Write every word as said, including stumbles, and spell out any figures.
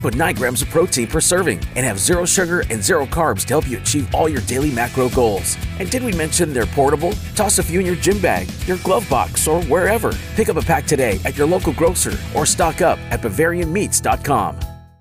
with nine grams of protein per serving and have zero sugar and zero carbs to help you achieve all your daily macro goals. And did we mention they're portable? Toss a few in your gym bag, your glove box, or wherever. Pick up a pack today at your local grocer or stock up at Bavarian Meats dot com.